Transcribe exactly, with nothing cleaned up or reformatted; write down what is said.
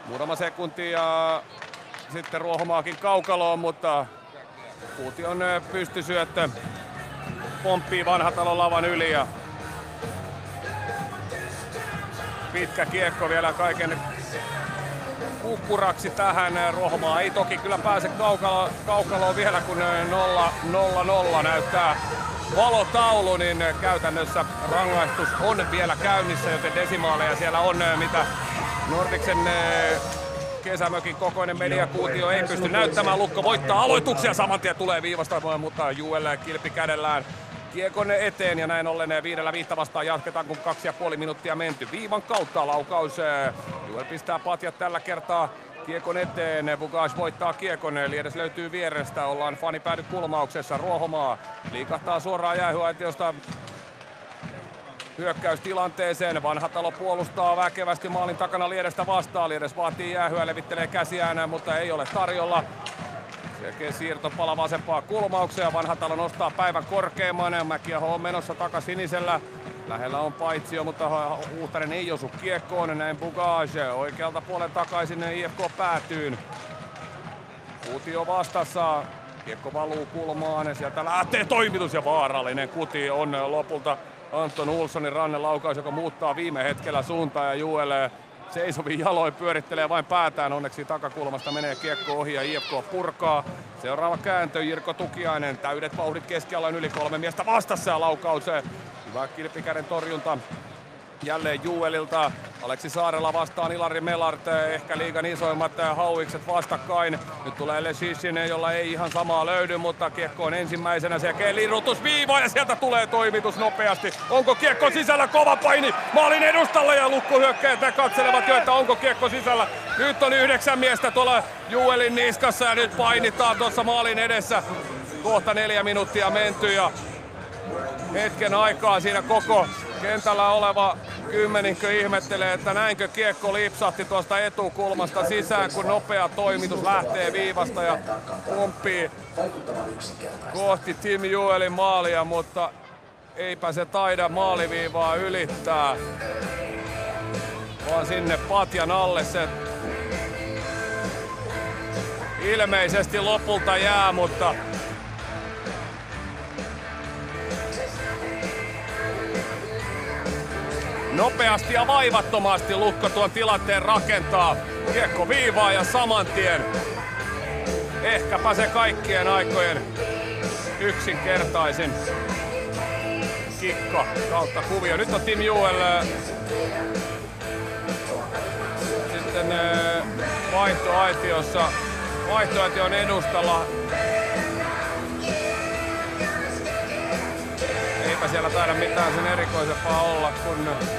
Muutama sekunti ja sitten Ruohomaakin kaukaloon, mutta Kuution pystysyöttö pomppii Vanhatalon lavan yli ja pitkä kiekko vielä kaiken kukkuraksi tähän. Ruohomaa ei toki kyllä pääse kaukalo, kaukaloon vielä, kun nolla nolla nolla näyttää valotaulu, niin käytännössä rangaistus on vielä käynnissä, joten desimaaleja siellä on, mitä Nordicsen kesämökin kokoinen mediakuutio ei pysty näyttämään. Lukko voittaa aloituksia, saman tien tulee viivasta, mutta Juel kilpi kädellään kiekon eteen ja näin ollen viidellä viittä vastaan jatketaan, kun kaksi ja puoli minuuttia menty. Viivan kautta laukaus. Juel pistää patjat tällä kertaa kiekon eteen. Bugaj voittaa kiekon. Liedes löytyy vierestä. Ollaan fanipäädy kulmauksessa. Ruohomaa liikahtaa suoraan jäähyaitiosta hyökkäystilanteeseen. Vanhatalo puolustaa väkevästi maalin takana Liedestä vastaan. Liedes vaatii jäähyä, levittelee käsiään, mutta ei ole tarjolla. Selkeä siirtopala vasempaa kulmaukseen. Vanhatalo nostaa päivän korkeamman. Mäkiaho on menossa takas sinisellä. Lähellä on paitsio, mutta Huhtanen ei osu kiekkoon. Näin Bugaj oikealta puolen takaisin I F K päätyyn. Kuutio vastassa. Kiekko valuu kulmaan. Sieltä lähtee toimitus ja vaarallinen kuti on lopulta Anton Olssonin rannelaukaus, joka muuttaa viime hetkellä suuntaan ja Juel seisovin jaloin pyörittelee vain päätään. Onneksi takakulmasta menee kiekko ohi ja I F K purkaa. Seuraava kääntö, Jirko Tukiainen. Täydet vauhdit keskialan yli, kolme miestä vastassa ja laukaus. Hyvä kilpikäden torjunta jälleen Juelilta. Aleksi Saarela vastaan Ilari Melart. Ehkä liigan isoimmat hauikset vastakkain. Nyt tulee Leshishin, jolla ei ihan samaa löydy, mutta kiekko on ensimmäisenä. Sekä lirutusviiva ja sieltä tulee toimitus nopeasti. Onko kiekko sisällä? Kova paini maalin edustalle ja lukkohyökkäjät katselevat jo, että onko kiekko sisällä. Nyt on yhdeksän miestä tuolla Juelin niskassa ja nyt painitaan tuossa maalin edessä. Kohta neljä minuuttia menty ja hetken aikaa siinä koko kentällä oleva kymmeninkö ihmettelee, että näinkö kiekko lipsahti tuosta etukulmasta sisään, kun nopea toimitus lähtee viivasta ja pomppii kohti Team Juelin maalia, mutta eipä se taida maaliviivaa ylittää, vaan sinne patjan alle se ilmeisesti lopulta jää, mutta nopeasti ja vaivattomasti Lukko tuon tilanteen rakentaa. Kiekko viivaa ja saman tien ehkäpä se kaikkien aikojen yksinkertaisin kikka kautta kuvio. Nyt on Team Juel sitten vaihtoaitiossa. Vaihtoaition edustalla. Eipä siellä taida mitään sen erikoisempaa olla, kun